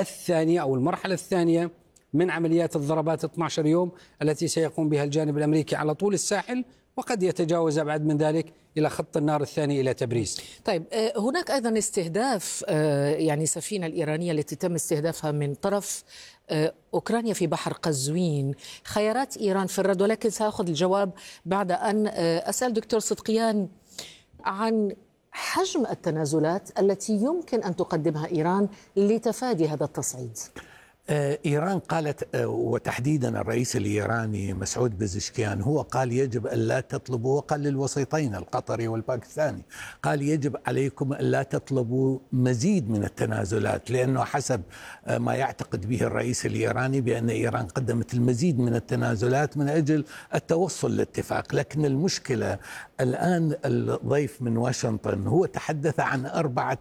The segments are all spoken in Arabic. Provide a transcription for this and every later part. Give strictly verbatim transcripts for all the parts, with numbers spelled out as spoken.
الثانية أو المرحلة الثانية من عمليات الضربات اثني عشر يوم التي سيقوم بها الجانب الأمريكي على طول الساحل، وقد يتجاوز أبعد من ذلك إلى خط النار الثاني إلى تبريز. طيب هناك أيضا استهداف يعني سفينة الإيرانية التي تم استهدافها من طرف أوكرانيا في بحر قزوين. خيارات إيران في الرد، ولكن سأخذ الجواب بعد أن أسأل دكتور صدقيان عن حجم التنازلات التي يمكن أن تقدمها إيران لتفادي هذا التصعيد. إيران قالت، وتحديدا الرئيس الإيراني مسعود بزشكيان هو قال يجب أن لا تطلبوا، وقال للوسيطين القطري والباكستاني، قال يجب عليكم أن لا تطلبوا مزيد من التنازلات، لأنه حسب ما يعتقد به الرئيس الإيراني بأن إيران قدمت المزيد من التنازلات من أجل التوصل لاتفاق. لكن المشكلة الآن الضيف من واشنطن هو تحدث عن أربعة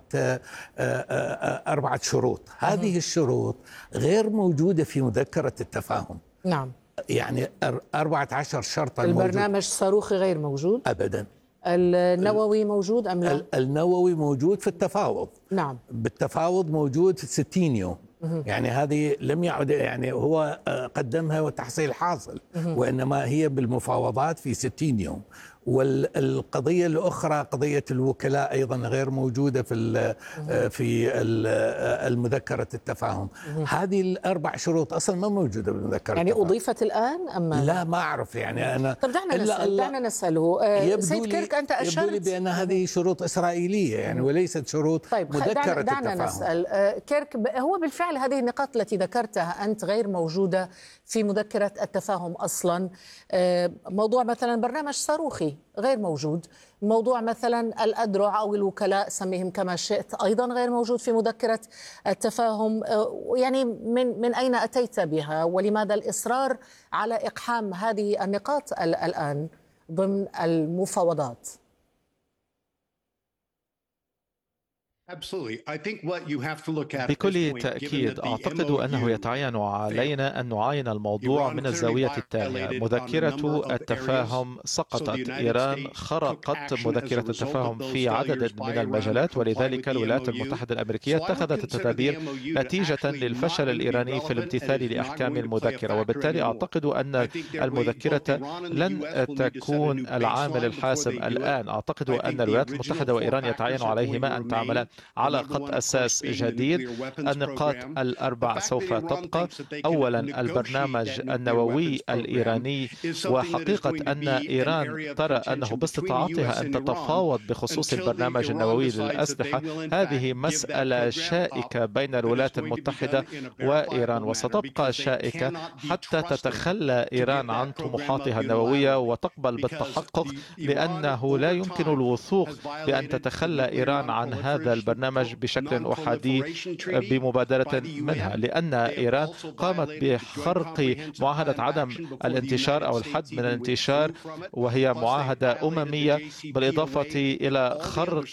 أربعة شروط. هذه الشروط غير موجودة في مذكرة التفاهم. نعم، يعني أربعة عشر شرطا. البرنامج الصاروخي غير موجود أبدا. النووي موجود أم لا؟ النووي موجود في التفاوض. نعم، بالتفاوض موجود في ستين يوم. يعني هذه لم يعد، يعني هو قدمها وتحصيل حاصل، وإنما هي بالمفاوضات في ستين يوم. والقضية الأخرى قضية الوكلاء أيضا غير موجودة في في المذكرة التفاهم. هذه الأربع شروط أصلا ما موجودة بالمذكرة. يعني التفاهم. أضيفت الآن أم لا؟ ما أعرف يعني أنا. طب دعنا نسأل دعنا نسأله سيد كيرك، أنت أشرت يبدو لي بأن هذه شروط إسرائيلية يعني وليست شروط طيب مذكرة دعنا, دعنا التفاهم. نسأل كيرك، هو بالفعل هذه النقاط التي ذكرتها أنت غير موجودة في مذكرة التفاهم أصلا. موضوع مثلا برنامج صاروخي غير موجود، موضوع مثلا الأدرع أو الوكلاء سميهم كما شئت أيضا غير موجود في مذكرة التفاهم. يعني من من أين أتيت بها، ولماذا الإصرار على إقحام هذه النقاط الآن ضمن المفاوضات؟ بكل تأكيد أعتقد أنه يتعين علينا أن نعاين الموضوع من الزاوية التالية. مذكرة التفاهم سقطت، إيران خرقت مذكرة التفاهم في عدد من المجالات، ولذلك الولايات المتحدة الأمريكية اتخذت التدابير نتيجة للفشل الإيراني في الامتثال لأحكام المذكرة. وبالتالي أعتقد أن المذكرة لن تكون العامل الحاسم الآن. أعتقد أن الولايات المتحدة وإيران يتعين عليهما أن تعملان على خط أساس جديد. النقاط الأربع سوف تبقى. أولا البرنامج النووي الإيراني، وحقيقة أن إيران ترى أنه باستطاعتها أن تتفاوض بخصوص البرنامج النووي للأسلحة. هذه مسألة شائكة بين الولايات المتحدة وإيران، وستبقى شائكة حتى تتخلى إيران عن طموحاتها النووية وتقبل بالتحقق، لأنه لا يمكن الوثوق بأن تتخلى إيران عن هذا البرنامج بشكل أحادي بمبادرة منها، لأن إيران قامت بخرق معاهدة عدم الانتشار أو الحد من الانتشار، وهي معاهدة أممية، بالإضافة إلى خرق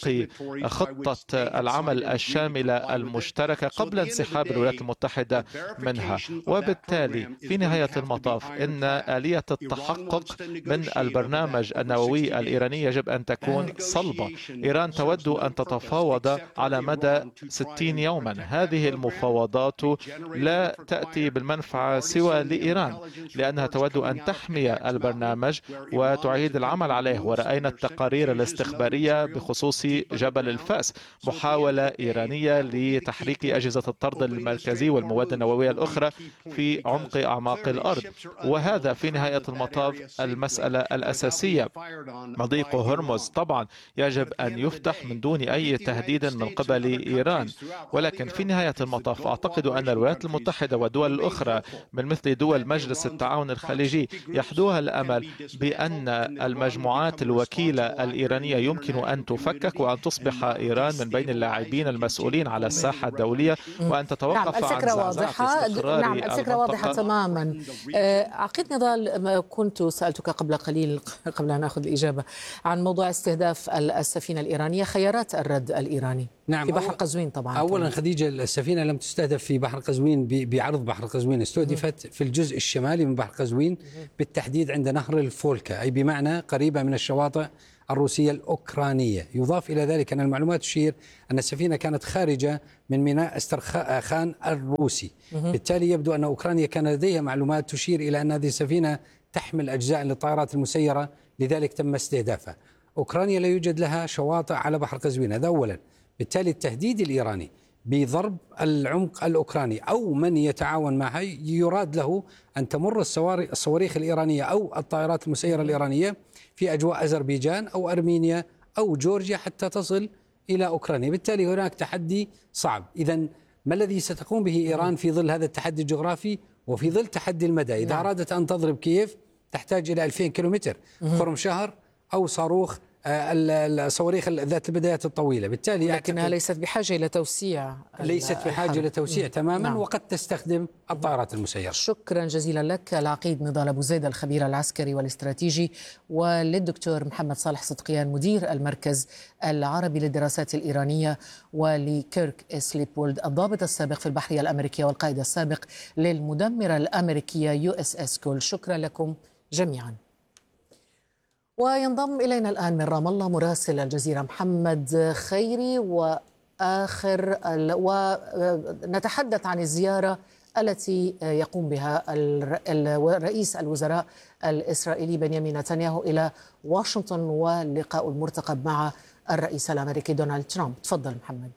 خطة العمل الشاملة المشتركة قبل انسحاب الولايات المتحدة منها. وبالتالي في نهاية المطاف إن آلية التحقق من البرنامج النووي الإيراني يجب أن تكون صلبة. إيران تود أن تتفاوض على مدى ستين يوما. هذه المفاوضات لا تأتي بالمنفعة سوى لإيران، لأنها تود أن تحمي البرنامج وتعيد العمل عليه. ورأينا التقارير الاستخبارية بخصوص جبل الفأس، محاولة إيرانية لتحريك أجهزة الطرد المركزي والمواد النووية الأخرى في عمق أعماق الأرض. وهذا في نهاية المطاف المسألة الأساسية. مضيق هرمز طبعا يجب أن يفتح من دون أي تهديد من قبل إيران، ولكن في نهاية المطاف أعتقد أن الولايات المتحدة والدول الأخرى من مثل دول مجلس التعاون الخليجي يحدوها الأمل بأن المجموعات الوكيلة الإيرانية يمكن أن تفكك وأن تصبح إيران من بين اللاعبين المسؤولين على الساحة الدولية، وأن تتوقف نعم عن واضحة. نعم الفكرة واضحة تماما. عقيد نضال، كنت سألتك قبل قليل قبل أن أخذ الإجابة عن موضوع استهداف السفينة الإيرانية، خيارات الرد الإيراني نعم في بحر قزوين. طبعا أولا طبعا. خديجة، السفينة لم تستهدف في بحر قزوين بعرض بحر قزوين، استهدفت في الجزء الشمالي من بحر قزوين، بالتحديد عند نهر الفولكا، أي بمعنى قريبة من الشواطئ الروسية الأوكرانية. يضاف إلى ذلك أن المعلومات تشير أن السفينة كانت خارجة من ميناء استرخان الروسي. بالتالي يبدو أن أوكرانيا كان لديها معلومات تشير إلى أن هذه السفينة تحمل أجزاء للطائرات المسيرة، لذلك تم استهدافها. أوكرانيا لا يوجد لها شواطئ على بحر قزوين، هذا أولا. بالتالي التهديد الإيراني بضرب العمق الأوكراني أو من يتعاون معها يراد له أن تمر الصواريخ الإيرانية أو الطائرات المسيرة الإيرانية في أجواء أذربيجان أو أرمينيا أو جورجيا حتى تصل إلى أوكرانيا. بالتالي هناك تحدي صعب. إذن ما الذي ستقوم به إيران في ظل هذا التحدي الجغرافي وفي ظل تحدي المدى؟ إذا نعم. أرادت أن تضرب كييف تحتاج إلى ألفين كيلومتر خرم شهر أو صاروخ الصواريخ ذات البدايات الطويلة. بالتالي لكنها ليست بحاجة إلى توسيع ليست بحاجة إلى توسيع تماما. نعم. وقد تستخدم الطائرات المسيرة. شكرا جزيلا لك العقيد نضال أبو زيد الخبير العسكري والاستراتيجي، وللدكتور محمد صالح صدقيان مدير المركز العربي للدراسات الإيرانية، ولكيرك سليبولد الضابط السابق في البحرية الأمريكية والقائد السابق للمدمرة الأمريكية يو اس اس كول. شكرا لكم جميعا. وينضم إلينا الآن من رام الله مراسل الجزيرة محمد خيري، وآخر ونتحدث عن الزيارة التي يقوم بها رئيس الوزراء الإسرائيلي بنيامين نتنياهو إلى واشنطن واللقاء المرتقب مع الرئيس الأمريكي دونالد ترامب. تفضل محمد.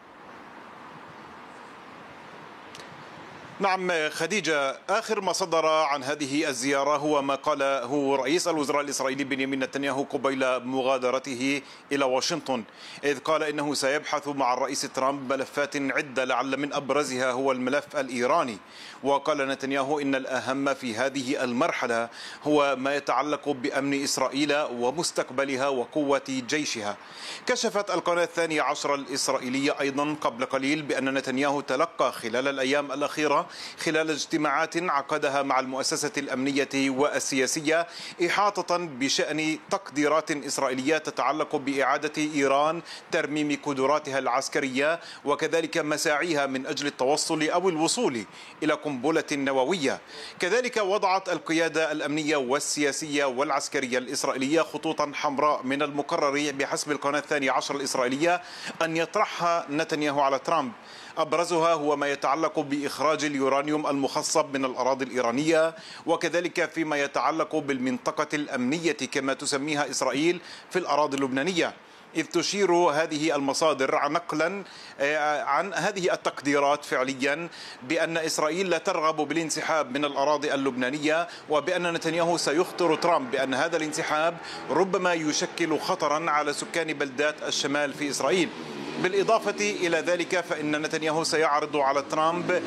نعم خديجة، آخر ما صدر عن هذه الزيارة هو ما قاله رئيس الوزراء الإسرائيلي بنيامين نتنياهو قبيل مغادرته إلى واشنطن، إذ قال إنه سيبحث مع الرئيس ترامب ملفات عدة لعل من أبرزها هو الملف الإيراني. وقال نتنياهو إن الأهم في هذه المرحلة هو ما يتعلق بأمن إسرائيل ومستقبلها وقوة جيشها. كشفت القناة الثانية عشر الإسرائيلية أيضا قبل قليل بأن نتنياهو تلقى خلال الأيام الأخيرة خلال اجتماعات عقدها مع المؤسسة الأمنية والسياسية إحاطة بشأن تقديرات إسرائيلية تتعلق بإعادة إيران ترميم قدراتها العسكرية، وكذلك مساعيها من أجل التوصل أو الوصول إلى قنبلة نووية. كذلك وضعت القيادة الأمنية والسياسية والعسكرية الإسرائيلية خطوطا حمراء من المقرر بحسب القناة الثانية عشر الإسرائيلية أن يطرحها نتنياهو على ترامب. أبرزها هو ما يتعلق بإخراج اليورانيوم المخصب من الأراضي الإيرانية، وكذلك فيما يتعلق بالمنطقة الأمنية كما تسميها إسرائيل في الأراضي اللبنانية، إذ تشير هذه المصادر نقلا عن هذه التقديرات فعليا بأن إسرائيل لا ترغب بالانسحاب من الأراضي اللبنانية، وبأن نتنياهو سيخطر ترامب بأن هذا الانسحاب ربما يشكل خطرا على سكان بلدات الشمال في إسرائيل. بالإضافة إلى ذلك فإن نتنياهو سيعرض على ترامب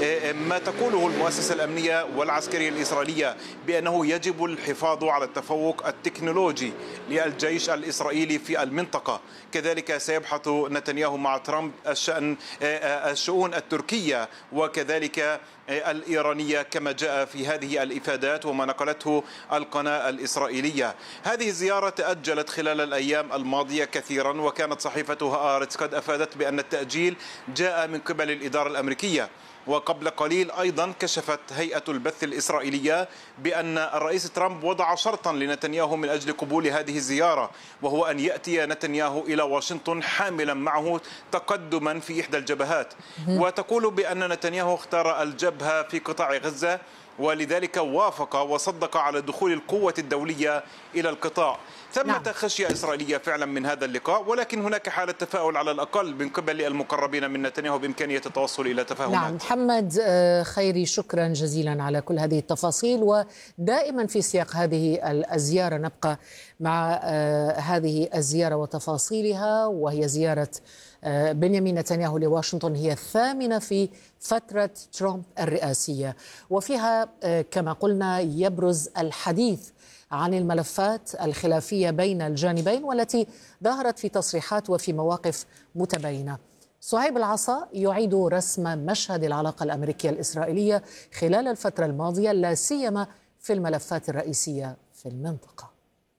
ما تقوله المؤسسة الأمنية والعسكرية الإسرائيلية بأنه يجب الحفاظ على التفوق التكنولوجي للجيش الإسرائيلي في المنطقة. كذلك سيبحث نتنياهو مع ترامب الشأن الشؤون التركية وكذلك الإيرانية كما جاء في هذه الإفادات وما نقلته القناة الإسرائيلية. هذه الزيارة تأجلت خلال الأيام الماضية كثيرا، وكانت صحيفة هآرتس قد أفادت بأن التأجيل جاء من قبل الإدارة الأمريكية. وقبل قليل أيضا كشفت هيئة البث الإسرائيلية بأن الرئيس ترامب وضع شرطا لنتنياهو من أجل قبول هذه الزيارة، وهو أن يأتي نتنياهو إلى واشنطن حاملا معه تقدما في إحدى الجبهات. وتقول بأن نتنياهو اختار الجبهة في قطاع غزة، ولذلك وافق وصدق على دخول القوة الدولية إلى القطاع. ثمة نعم. خشية إسرائيلية فعلا من هذا اللقاء، ولكن هناك حالة تفاؤل على الأقل من قبل المقربين من نتنياهو بإمكانية التوصل إلى تفاهمات. نعم محمد خيري، شكرا جزيلا على كل هذه التفاصيل. ودائما في سياق هذه الزيارة نبقى مع هذه الزيارة وتفاصيلها، وهي زيارة بنيامين نتنياهو لواشنطن، هي الثامنة في فترة ترامب الرئاسية، وفيها كما قلنا يبرز الحديث عن الملفات الخلافية بين الجانبين والتي ظهرت في تصريحات وفي مواقف متباينة. صهيب العصا يعيد رسم مشهد العلاقة الأمريكية الإسرائيلية خلال الفترة الماضية، لا سيما في الملفات الرئيسية في المنطقة.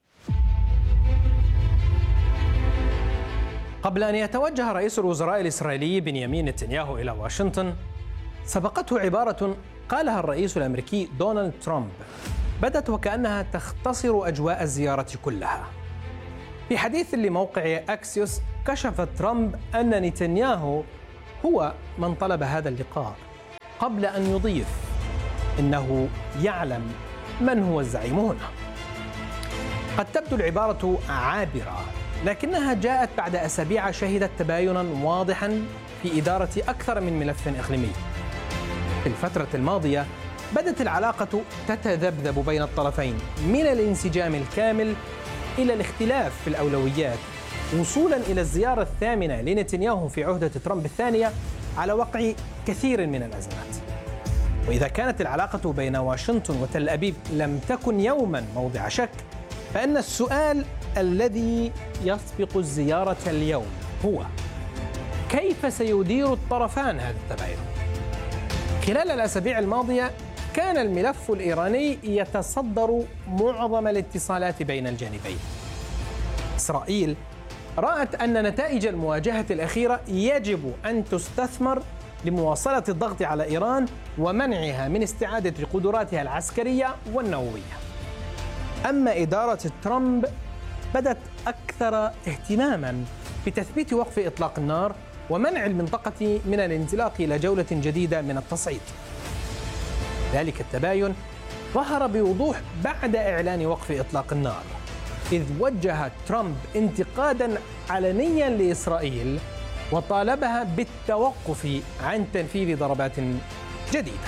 قبل أن يتوجه رئيس الوزراء الإسرائيلي بنيامين نتنياهو إلى واشنطن، سبقته عبارة قالها الرئيس الأمريكي دونالد ترامب بدت وكأنها تختصر أجواء الزيارة كلها. في حديث لموقع أكسيوس كشف ترامب أن نتنياهو هو من طلب هذا اللقاء، قبل أن يضيف إنه يعلم من هو الزعيم هنا. قد تبدو العبارة عابرة، لكنها جاءت بعد أسابيع شهدت تبايناً واضحاً في إدارة أكثر من ملف إقليمي. في الفترة الماضية بدت العلاقة تتذبذب بين الطرفين من الانسجام الكامل إلى الاختلاف في الأولويات، وصولاً إلى الزيارة الثامنة لنتنياهو في عهدة ترامب الثانية على وقع كثير من الأزمات. وإذا كانت العلاقة بين واشنطن وتل أبيب لم تكن يوماً موضع شك، فإن السؤال الذي يسبق الزيارة اليوم هو: كيف سيدير الطرفان هذا التباين؟ خلال الأسابيع الماضية كان الملف الإيراني يتصدر معظم الاتصالات بين الجانبين. إسرائيل رأت أن نتائج المواجهة الأخيرة يجب أن تستثمر لمواصلة الضغط على إيران ومنعها من استعادة قدراتها العسكرية والنووية. أما إدارة ترامب بدت أكثر اهتماماً بتثبيت وقف إطلاق النار ومنع المنطقة من الانزلاق إلى جولة جديدة من التصعيد. ذلك التباين ظهر بوضوح بعد إعلان وقف إطلاق النار، إذ وجه ترامب انتقاداً علنياً لإسرائيل وطالبها بالتوقف عن تنفيذ ضربات جديدة.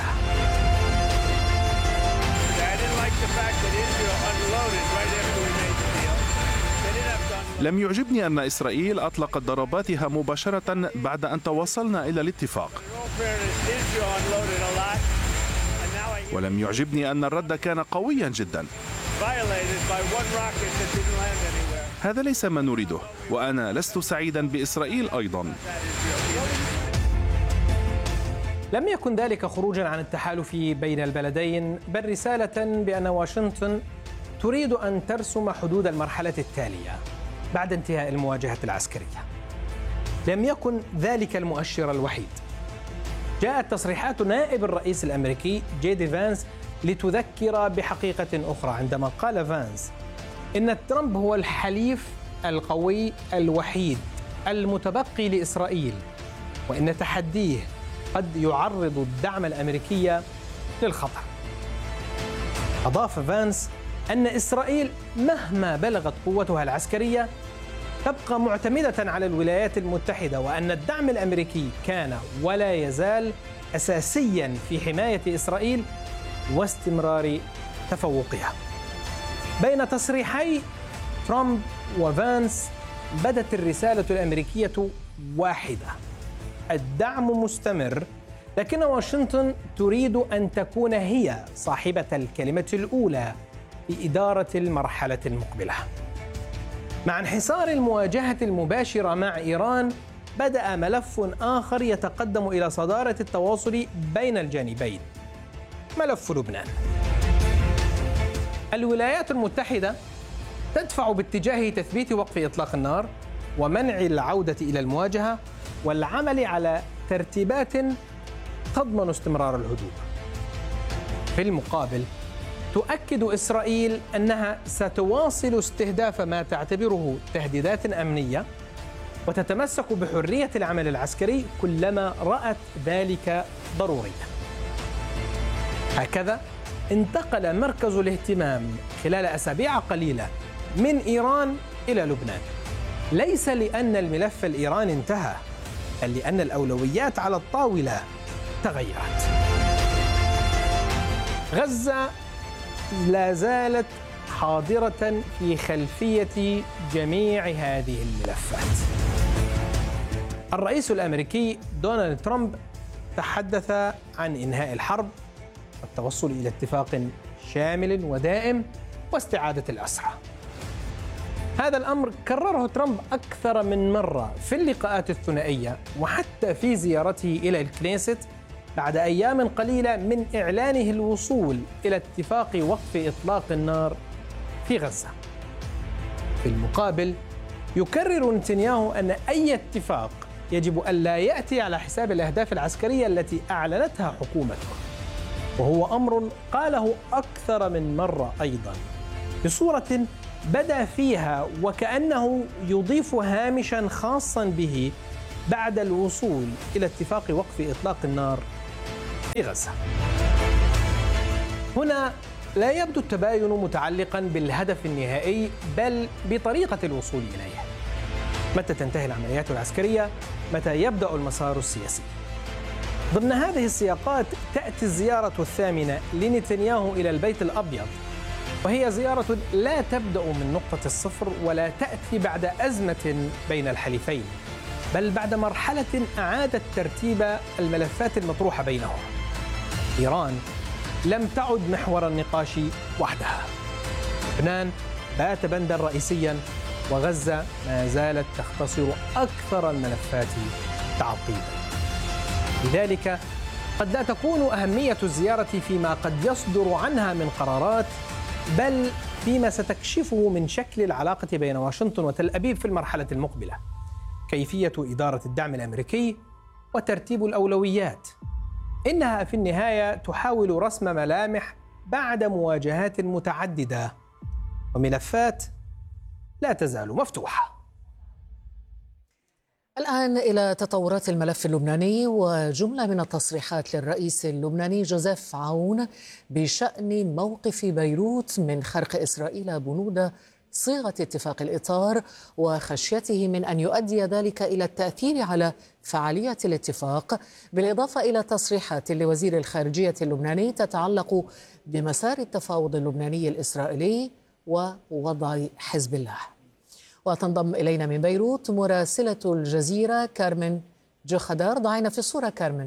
لم يعجبني أن إسرائيل أطلقت ضرباتها مباشرة بعد أن توصلنا إلى الاتفاق، ولم يعجبني أن الرد كان قويا جدا. هذا ليس ما نريده، وأنا لست سعيدا بإسرائيل أيضا. لم يكن ذلك خروجا عن التحالف بين البلدين، بل رسالة بأن واشنطن تريد أن ترسم حدود المرحلة التالية بعد انتهاء المواجهة العسكرية. لم يكن ذلك المؤشر الوحيد. جاءت تصريحات نائب الرئيس الأمريكي جي دي فانس لتذكر بحقيقة أخرى، عندما قال فانس إن ترامب هو الحليف القوي الوحيد المتبقي لإسرائيل، وإن تحديه قد يعرض الدعم الأمريكي للخطر. أضاف فانس أن إسرائيل مهما بلغت قوتها العسكرية تبقى معتمدة على الولايات المتحدة، وأن الدعم الأمريكي كان ولا يزال أساسياً في حماية إسرائيل واستمرار تفوقها. بين تصريحي ترامب وفانس بدت الرسالة الأمريكية واحدة: الدعم مستمر، لكن واشنطن تريد أن تكون هي صاحبة الكلمة الأولى في إدارة المرحلة المقبلة. مع انحسار المواجهة المباشرة مع إيران، بدأ ملف آخر يتقدم إلى صدارة التواصل بين الجانبين: ملف لبنان. الولايات المتحدة تدفع باتجاه تثبيت وقف إطلاق النار ومنع العودة إلى المواجهة والعمل على ترتيبات تضمن استمرار الهدوء. في المقابل، تؤكد إسرائيل أنها ستواصل استهداف ما تعتبره تهديدات أمنية، وتتمسك بحرية العمل العسكري كلما رأت ذلك ضروريا. هكذا انتقل مركز الاهتمام خلال أسابيع قليلة من إيران إلى لبنان، ليس لأن الملف الإيراني انتهى، بل لأن الأولويات على الطاولة تغيرت. غزة لا زالت حاضرة في خلفية جميع هذه الملفات. الرئيس الأمريكي دونالد ترامب تحدث عن إنهاء الحرب والتوصل إلى اتفاق شامل ودائم واستعادة الأسرى. هذا الأمر كرره ترامب أكثر من مرة في اللقاءات الثنائية، وحتى في زيارته إلى الكنيست بعد أيام قليلة من إعلانه الوصول إلى اتفاق وقف إطلاق النار في غزة. في المقابل، يكرر نتنياهو أن أي اتفاق يجب ألا يأتي على حساب الأهداف العسكرية التي أعلنتها حكومته، وهو أمر قاله أكثر من مرة أيضاً بصورة بدا فيها وكأنه يضيف هامشا خاصا به بعد الوصول إلى اتفاق وقف إطلاق النار في غزة. هنا لا يبدو التباين متعلقا بالهدف النهائي بل بطريقة الوصول إليه. متى تنتهي العمليات العسكرية؟ متى يبدأ المسار السياسي؟ ضمن هذه السياقات تأتي الزيارة الثامنة لنتنياهو إلى البيت الأبيض، وهي زيارة لا تبدأ من نقطة الصفر ولا تأتي بعد أزمة بين الحليفين، بل بعد مرحلة أعادت ترتيب الملفات المطروحة بينهم. إيران لم تعد محور النقاش وحدها. لبنان بات بندا رئيسيا، وغزة ما زالت تختصر أكثر الملفات تعقيدا. لذلك قد لا تكون أهمية الزيارة فيما قد يصدر عنها من قرارات، بل فيما ستكشفه من شكل العلاقة بين واشنطن وتل أبيب في المرحلة المقبلة، كيفية إدارة الدعم الأمريكي وترتيب الأولويات. إنها في النهاية تحاول رسم ملامح بعد مواجهات متعددة وملفات لا تزال مفتوحة. الآن إلى تطورات الملف اللبناني وجملة من التصريحات للرئيس اللبناني جوزيف عون بشأن موقف بيروت من خرق إسرائيل بنود صيغة اتفاق الإطار وخشيته من أن يؤدي ذلك إلى التأثير على فعالية الاتفاق، بالإضافة إلى تصريحات لوزير الخارجية اللبناني تتعلق بمسار التفاوض اللبناني الإسرائيلي ووضع حزب الله. وتنضم إلينا من بيروت مراسلة الجزيرة كارمن جوخدار. ضعينا في الصورة كارمن.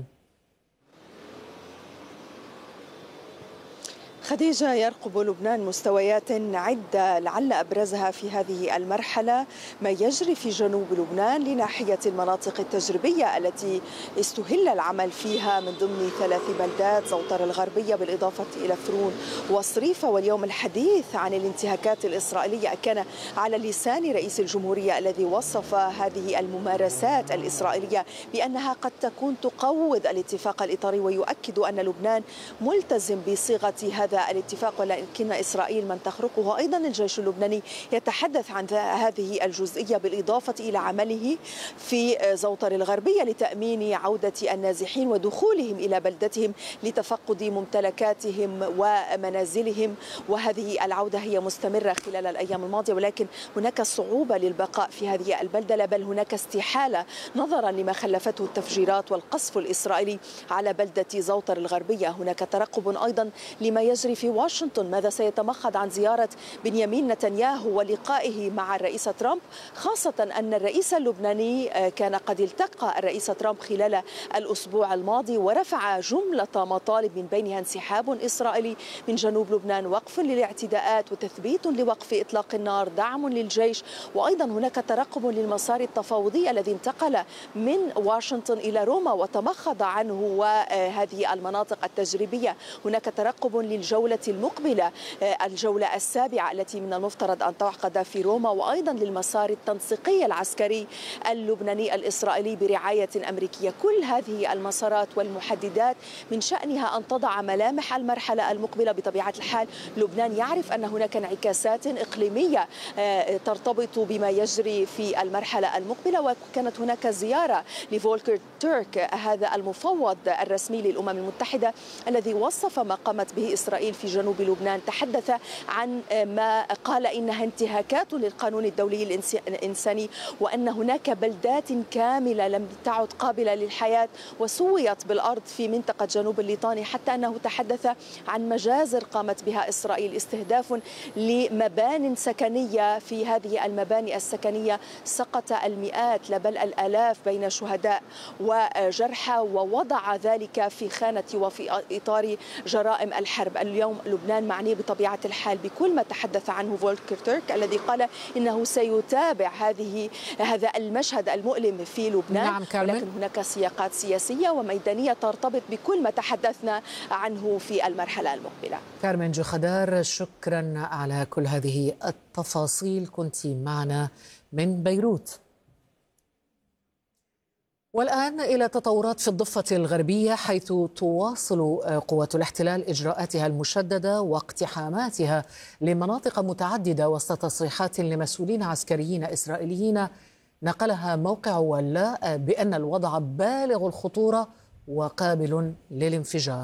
خديجة، يرقب لبنان مستويات عدة لعل أبرزها في هذه المرحلة ما يجري في جنوب لبنان لناحية المناطق التجريبية التي استهل العمل فيها من ضمن ثلاث بلدات، زوطر الغربية بالإضافة إلى فرون وصريفة. واليوم الحديث عن الانتهاكات الإسرائيلية كان على لسان رئيس الجمهورية الذي وصف هذه الممارسات الإسرائيلية بأنها قد تكون تقوض الاتفاق الإطاري، ويؤكد أن لبنان ملتزم بصيغة هذا الاتفاق ولكن إسرائيل من تخرقه. أيضا الجيش اللبناني يتحدث عن هذه الجزئية بالإضافة إلى عمله في زوطر الغربية لتأمين عودة النازحين ودخولهم إلى بلدتهم لتفقد ممتلكاتهم ومنازلهم، وهذه العودة هي مستمرة خلال الأيام الماضية، ولكن هناك صعوبة للبقاء في هذه البلدة، بل هناك استحالة نظرا لما خلفته التفجيرات والقصف الإسرائيلي على بلدة زوطر الغربية. هناك ترقب أيضا لما يجري في واشنطن، ماذا سيتمخض عن زيارة بنيامين نتنياهو ولقائه مع الرئيس ترامب، خاصة أن الرئيس اللبناني كان قد التقى الرئيس ترامب خلال الأسبوع الماضي ورفع جملة مطالب من بينها انسحاب إسرائيلي من جنوب لبنان، وقف للاعتداءات وتثبيت لوقف إطلاق النار، دعم للجيش. وأيضا هناك ترقب للمسار التفاوضي الذي انتقل من واشنطن إلى روما وتمخض عنه وهذه المناطق التجريبية. هناك ترقب للجولة المقبلة، الجولة السابعة التي من المفترض أن تعقد في روما، وأيضا للمسار التنسيقي العسكري اللبناني الإسرائيلي برعاية أمريكية. كل هذه المسارات والمحددات من شأنها أن تضع ملامح المرحلة المقبلة. بطبيعة الحال لبنان يعرف أن هناك انعكاسات إقليمية ترتبط بما يجري في المرحلة المقبلة، وكانت هناك زيارة لفولكر تيرك هذا المفوض الرسمي للأمم المتحدة الذي وصف ما قامت به إسرائيل في جنوب لبنان. تحدث عن ما قال إنها انتهاكات للقانون الدولي الإنساني، وأن هناك بلدات كاملة لم تعد قابلة للحياة وسويت بالأرض في منطقة جنوب الليطاني، حتى أنه تحدث عن مجازر قامت بها إسرائيل، استهداف لمبان سكنية. في هذه المباني السكنية سقط المئات بل الآلاف بين شهداء وجرحى، ووضع ذلك في خانة وفي إطار جرائم الحرب. اليوم لبنان معني بطبيعة الحال بكل ما تحدث عنه فولكر تيرك الذي قال إنه سيتابع هذه هذا المشهد المؤلم في لبنان. نعم ولكن هناك سياقات سياسية وميدانية ترتبط بكل ما تحدثنا عنه في المرحلة المقبلة. كارمن جوخدار، شكرا على كل هذه التفاصيل، كنت معنا من بيروت. والآن إلى تطورات في الضفة الغربية، حيث تواصل قوات الاحتلال إجراءاتها المشددة واقتحاماتها لمناطق متعددة وسط تصريحات لمسؤولين عسكريين إسرائيليين نقلها موقع ولا بأن الوضع بالغ الخطورة وقابل للانفجار.